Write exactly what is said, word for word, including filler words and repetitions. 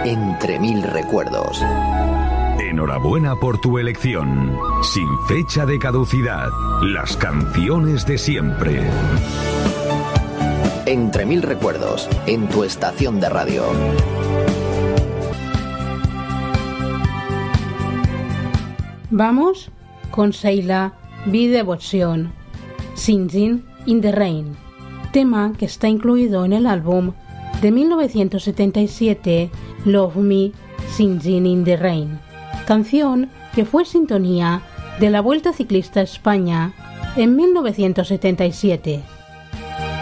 Entre mil recuerdos. Enhorabuena por tu elección. Sin fecha de caducidad. Las canciones de siempre. Entre mil recuerdos, en tu estación de radio. Vamos con Seila, Be Devotion, Singing in the Rain, tema que está incluido en el álbum de mil novecientos setenta y siete, Love Me, Singing in the Rain, canción que fue sintonía de la Vuelta Ciclista a España en mil novecientos setenta y siete.